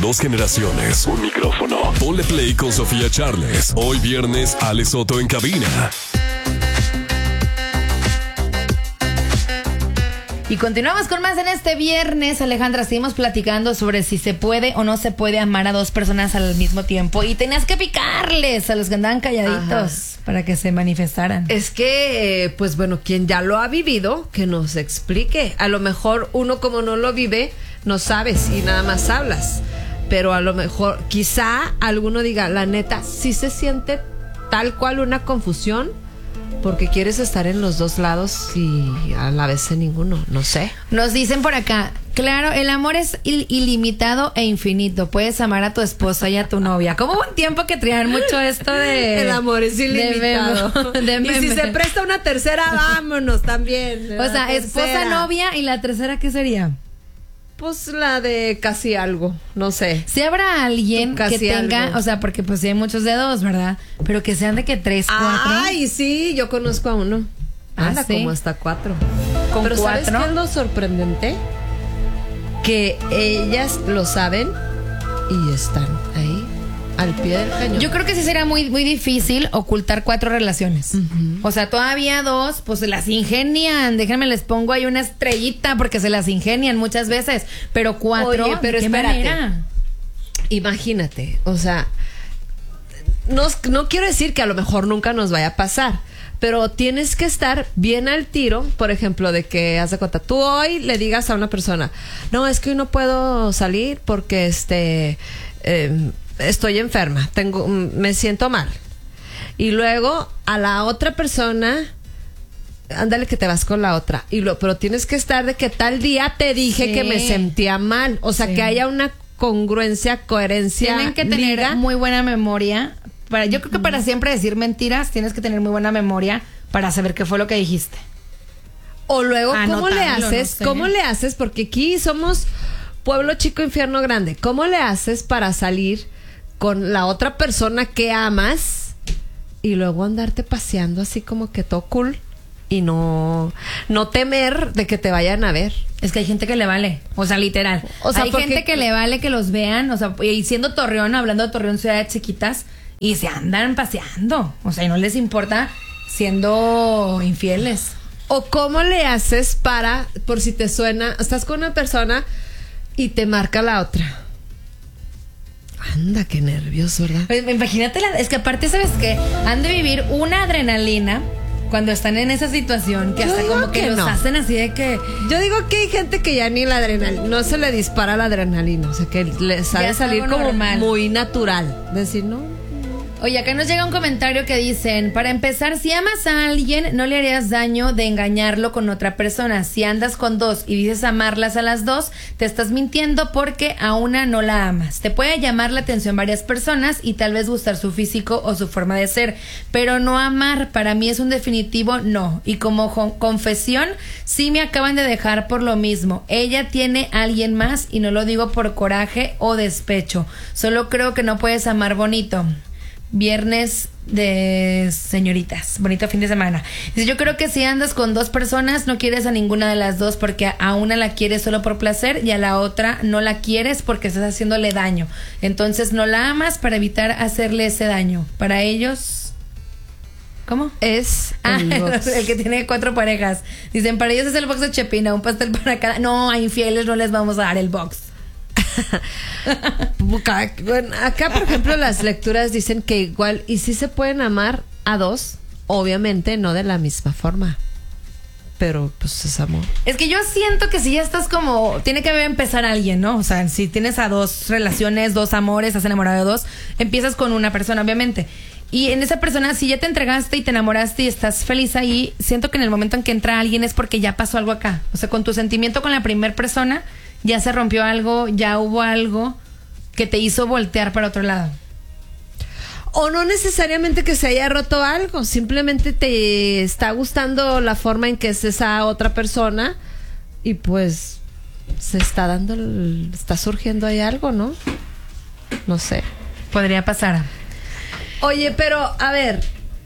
2 generaciones, un micrófono. Ponle play con Sofía Charles. Hoy viernes, Ale Soto en cabina. Y continuamos con más en este viernes, Alejandra. Seguimos platicando sobre si se puede o no se puede amar a 2 personas al mismo tiempo. Y tenías que picarles a los que andaban calladitos para que se manifestaran. Es que, pues bueno, quien ya lo ha vivido, que nos explique. A lo mejor uno como no lo vive, no sabes y nada más hablas. Pero a lo mejor, quizá alguno diga, la neta, sí se siente tal cual una confusión. Porque quieres estar en los 2 lados y a la vez en ninguno, no sé. Nos dicen por acá, claro, el amor es ilimitado e infinito. Puedes amar a tu esposa y a tu novia. ¿Cómo hubo un tiempo que traían mucho esto de... El amor es ilimitado. Y si se presta una tercera, vámonos también. O sea, esposa, novia, y la tercera, ¿qué sería? Pues la de casi algo, no sé. Si habrá alguien que tenga, algo. O sea, porque pues sí hay muchos de 2, ¿verdad? Pero que sean de que 3, 4. Ay, sí, yo conozco a uno. Anda, ¿sí? como hasta 4. ¿Con Pero 4? ¿sabes qué es lo sorprendente? Que ellas lo saben y están ahí al pie del cañón. Yo creo que sí será muy, muy difícil ocultar 4 relaciones. O sea, todavía 2, pues se las ingenian. Déjenme, les pongo ahí una estrellita porque se las ingenian muchas veces. Pero 4, Oye, pero ¿de qué espérate. manera? Imagínate, o sea, no quiero decir que a lo mejor nunca nos vaya a pasar, pero tienes que estar bien al tiro, por ejemplo, de que, haz de cuenta, tú hoy le digas a una persona, no, es que hoy no puedo salir porque estoy enferma, me siento mal. Y luego a la otra persona, ándale que te vas con la otra. Pero tienes que estar de que tal día te dije que me sentía mal. O sea, que haya una congruencia, coherencia. Tienen que tener muy buena memoria. Yo creo que para siempre decir mentiras tienes que tener muy buena memoria para saber qué fue lo que dijiste. O luego, ¿cómo le Anotarlo, haces? no sé. ¿Cómo le haces? Porque aquí somos pueblo chico, infierno grande. ¿Cómo le haces para salir con la otra persona que amas y luego andarte paseando así como que todo cool y no temer de que te vayan a ver? Es que hay gente que le vale, o sea, literal. O sea, hay gente que le vale que los vean, o sea, y siendo Torreón, hablando de Torreón, ciudades chiquitas, y se andan paseando, o sea, y no les importa siendo infieles. ¿O cómo le haces para, por si te suena, estás con una persona y te marca la otra? Anda, qué nervios, ¿verdad? Imagínate, es que aparte, ¿sabes qué? Han de vivir una adrenalina cuando están en esa situación, que Yo hasta digo como que que los no. hacen así de que... Yo digo que hay gente que ya ni la adrenalina, no se le dispara la adrenalina, o sea, que les Ya sabe es salir algo como normal. muy natural. Decir, no. Oye, acá nos llega un comentario que dicen, para empezar, si amas a alguien, no le harías daño de engañarlo con otra persona. Si andas con 2 y dices amarlas a las 2, te estás mintiendo porque a una no la amas. Te puede llamar la atención varias personas y tal vez gustar su físico o su forma de ser, pero no amar para mí es un definitivo no. Y como confesión, sí me acaban de dejar por lo mismo. Ella tiene a alguien más y no lo digo por coraje o despecho. Solo creo que no puedes amar bonito. Viernes de señoritas, bonito fin de semana. Dice, yo creo que si andas con 2 personas no quieres a ninguna de las 2 porque a una la quieres solo por placer y a la otra no la quieres porque estás haciéndole daño. Entonces no la amas para evitar hacerle ese daño. Para ellos... ¿Cómo? Es el box. El que tiene 4 parejas. Dicen, para ellos es el box de Chepina, un pastel para cada... No, a infieles no les vamos a dar el box. Bueno, acá, por ejemplo, las lecturas dicen que igual, y sí se pueden amar a 2, obviamente no de la misma forma, pero pues es amor. Es que yo siento que si ya estás como... Tiene que empezar alguien, ¿no? O sea, si tienes a 2 relaciones, 2 amores, estás enamorado de 2, empiezas con una persona, obviamente. Y en esa persona, si ya te entregaste y te enamoraste y estás feliz ahí, siento que en el momento en que entra alguien es porque ya pasó algo acá. O sea, con tu sentimiento con la primera persona, ya se rompió algo, ya hubo algo que te hizo voltear para otro lado. O no necesariamente que se haya roto algo, simplemente te está gustando la forma en que es esa otra persona y pues se está dando, está surgiendo ahí algo, ¿no? No sé. Podría pasar. Oye, pero a ver,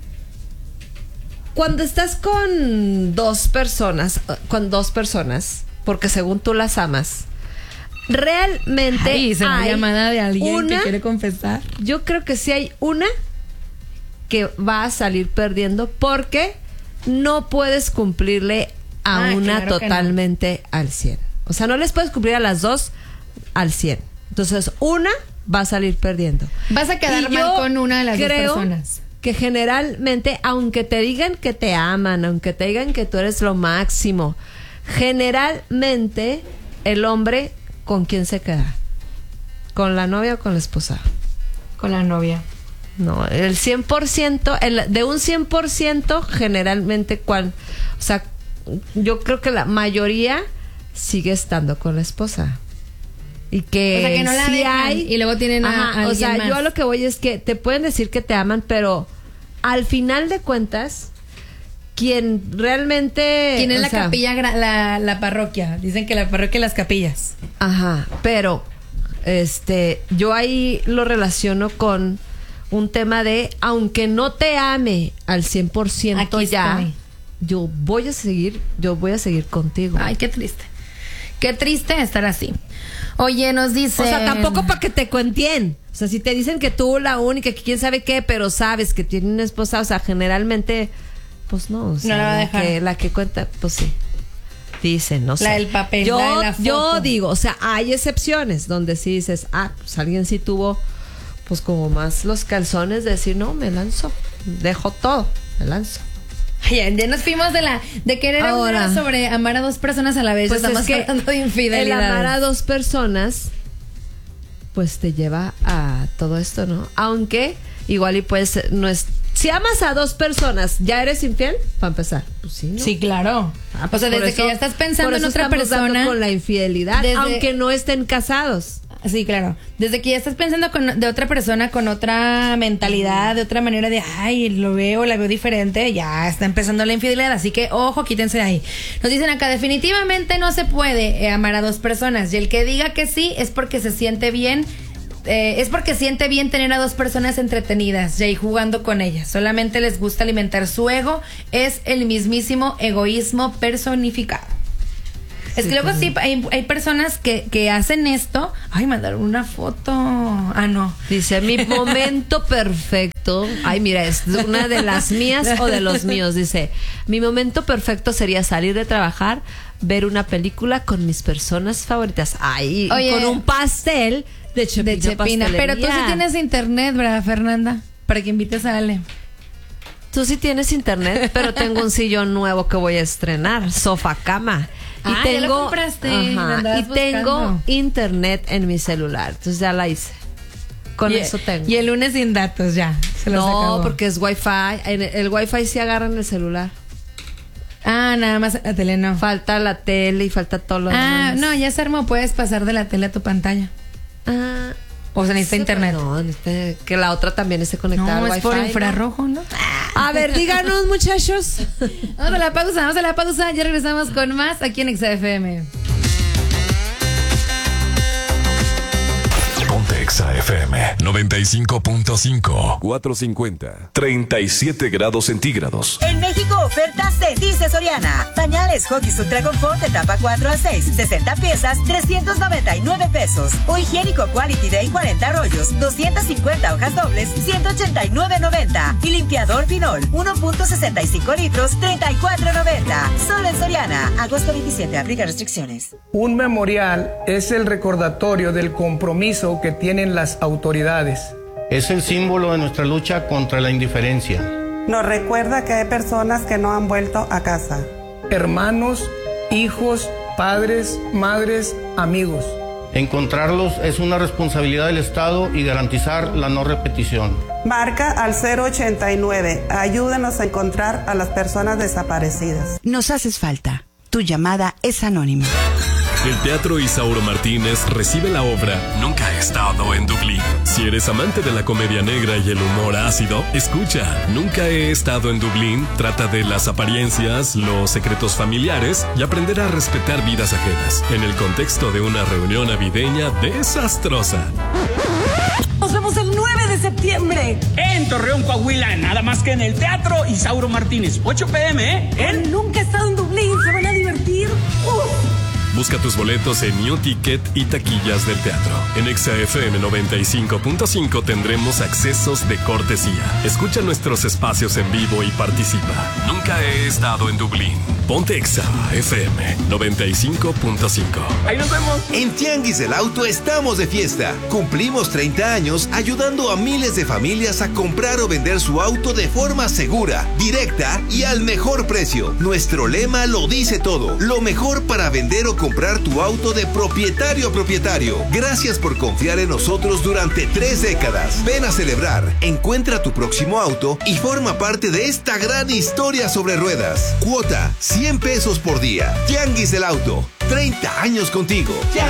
cuando estás con 2 personas, porque según tú las amas, realmente Ay, ¿será hay llamada de alguien una, que quiere confesar? Yo creo que sí hay una que va a salir perdiendo porque no puedes cumplirle a una claro totalmente al 100. O sea, no les puedes cumplir a las dos al 100. Entonces, una va a salir perdiendo. Vas a quedar mal con una de las dos personas. Que generalmente, aunque te digan que te aman, aunque te digan que tú eres lo máximo, generalmente el hombre, ¿con quién se queda? ¿Con la novia o con la esposa? Con la novia. No, el 100%, de un 100%, generalmente, o sea, yo creo que la mayoría sigue estando con la esposa. Y que, o sea, que no la sí dejan hay, y luego tienen a alguien o sea, más. yo a lo que voy es que te pueden decir que te aman, pero al final de cuentas, quien realmente... ¿Quién es la capilla, la parroquia? Dicen que la parroquia y las capillas. Ajá, pero yo ahí lo relaciono con un tema de, aunque no te ame al 100% Aquí ya, estoy. yo voy a seguir contigo. Ay, qué triste. Qué triste estar así. Oye, nos dice... O sea, tampoco para que te cuenten. O sea, si te dicen que tú la única, que quién sabe qué, pero sabes que tiene una esposa, o sea, generalmente, pues no. O sea, no la va a dejar. La que cuenta, pues sí. Dicen, no sé. La del papel, yo, la de la foto. Yo digo, o sea, hay excepciones donde sí dices, pues alguien sí tuvo, pues como más los calzones de decir, no, me lanzo, dejo todo, me lanzo. Ya nos fuimos de querer hablar sobre amar a dos personas a la vez. Pues estamos hablando de infidelidad. El amar a dos personas, pues te lleva a todo esto, ¿no? Aunque igual y pues no es... Si amas a dos personas, ¿ya eres infiel? Para empezar. Pues sí, ¿no? Sí, claro. Pues o sea, desde que ya estás pensando en otra persona... con la infidelidad, aunque no estén casados. Sí, claro. Desde que ya estás pensando de otra persona con otra mentalidad, de otra manera de, ay, la veo diferente, ya está empezando la infidelidad. Así que, ojo, quítense de ahí. Nos dicen acá, definitivamente no se puede amar a dos personas. Y el que diga que sí es porque se siente bien. Es porque siente bien tener a dos personas entretenidas y jugando con ellas. Solamente les gusta alimentar su ego. Es el mismísimo egoísmo personificado. Es que luego sí, hay personas que hacen esto. Ay, mandaron una foto. No. Dice, mi momento perfecto. Ay, mira, es una de las mías o de los míos. Dice, mi momento perfecto sería salir de trabajar, ver una película con mis personas favoritas. Ay, oye, con un pastel de Chepina. Pero tú sí tienes internet, ¿verdad, Fernanda? Para que invites a Ale. Tú sí tienes internet, pero tengo un sillón nuevo que voy a estrenar, sofá cama. Y tengo, ya lo compraste. Y tengo internet en mi celular. Entonces ya la hice. Con eso tengo. Y el lunes sin datos ya. No, porque es Wi-Fi. El Wi-Fi sí agarra en el celular. Nada más la tele no. Falta la tele y falta todo lo demás. No, ya se armó. Puedes pasar de la tele a tu pantalla. O sea, necesita internet. No, que la otra también esté conectada al Wi-Fi. Es por infrarrojo, ¿no? A ver, díganos, muchachos. Vamos a la pausa. Ya regresamos con más aquí en XFM. Ponte XFM 95.5 450 37 grados centígrados. En México, ofertas de Dice Soriana. Pañales Huggies Ultra Confort de etapa 4 a 6, 60 piezas, 399 pesos. O higiénico Quality Day 40 rollos, 250 hojas dobles, 189.90. Y limpiador Pinol, 1.65 litros, 34.90. Solo en Soriana. Agosto 27, aplica restricciones. Un memorial es el recordatorio del compromiso que tienen las autoridades. Es el símbolo de nuestra lucha contra la indiferencia. Nos recuerda que hay personas que no han vuelto a casa. Hermanos, hijos, padres, madres, amigos. Encontrarlos es una responsabilidad del Estado y garantizar la no repetición. Marca al 089. Ayúdanos a encontrar a las personas desaparecidas. Nos haces falta. Tu llamada es anónima. El Teatro Isauro Martínez recibe la obra Nunca he estado en Dublín. Si eres amante de la comedia negra y el humor ácido, escucha. Nunca he estado en Dublín trata de las apariencias, los secretos familiares y aprender a respetar vidas ajenas en el contexto de una reunión navideña desastrosa. Nos vemos el 9 de septiembre. En Torreón, Coahuila, nada más que en el Teatro Isauro Martínez. 8 p.m., ¿eh? Nunca he estado en Dublín, se van a divertir. Busca tus boletos en New Ticket y taquillas del teatro. En Exa FM 95.5 tendremos accesos de cortesía. Escucha nuestros espacios en vivo y participa. Nunca he estado en Dublín. Ponte Exa FM 95.5. Ahí nos vemos. En Tianguis del Auto estamos de fiesta. Cumplimos 30 años ayudando a miles de familias a comprar o vender su auto de forma segura, directa y al mejor precio. Nuestro lema lo dice todo. Lo mejor para vender o comprar tu auto de propietario a propietario. Gracias por confiar en nosotros durante 3 décadas. Ven a celebrar, encuentra tu próximo auto y forma parte de esta gran historia sobre ruedas. Cuota 100 pesos por día. Tianguis del Auto, 30 años contigo.